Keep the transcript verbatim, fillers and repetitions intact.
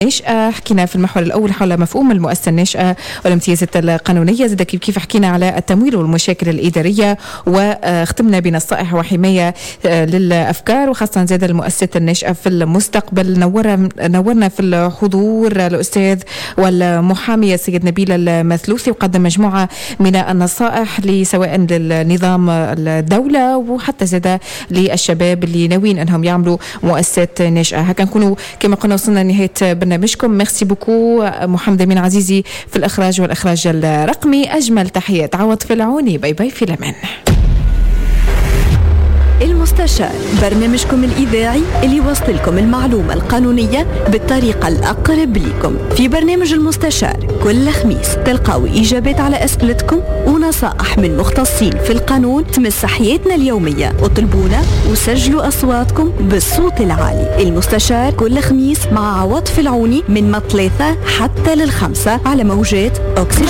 الناشئة. حكينا في المحور الأول حول مفهوم المؤسسة الناشئة والامتيازات القانونية، زاد كيف كيف حكينا على التمويل والمشاكل الإدارية، واختمنا بنصائح وحماية للأفكار وخاصة زاد المؤسسات الناشئة في المستقبل. نور نورنا في الحضور الأستاذ والمحامي السيد نبيل المثلوثي، وقدم مجموعة من النصائح لسواء للنظام الدولة وحتى زاد للشباب اللي ناويين أنهم يعملوا مؤسسات ناشئة. هكا نكونوا كما قلنا وصلنا لنهاية برنامجكم. ميرسي بوكو محمد أمين عزيزي في الإخراج والإخراج الرقمي. أجمل تحيات عوض في العوني. باي باي في الأمان. المستشار، برنامجكم الإذاعي اللي يوصل لكم المعلومة القانونية بالطريقة الأقرب لكم. في برنامج المستشار كل خميس تلقاوا إجابات على أسئلتكم ونصائح من مختصين في القانون تمس حياتنا اليومية. اطلبونا وسجلوا أصواتكم بالصوت العالي. المستشار كل خميس مع عوض في العوني من مطلثة حتى للخمسة على موجات أوكسجين.